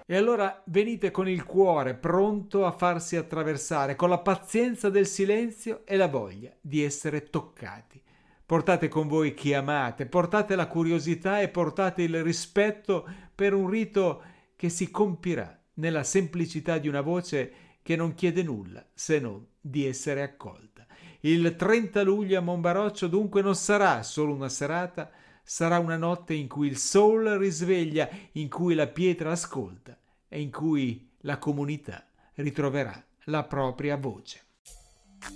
E allora venite con il cuore pronto a farsi attraversare, con la pazienza del silenzio e la voglia di essere toccati. Portate con voi chi amate, portate la curiosità e portate il rispetto per un rito che si compirà nella semplicità di una voce che non chiede nulla se non di essere accolta. Il 30 luglio a Monbaroccio dunque non sarà solo una serata, sarà una notte in cui il soul risveglia, in cui la pietra ascolta e in cui la comunità ritroverà la propria voce.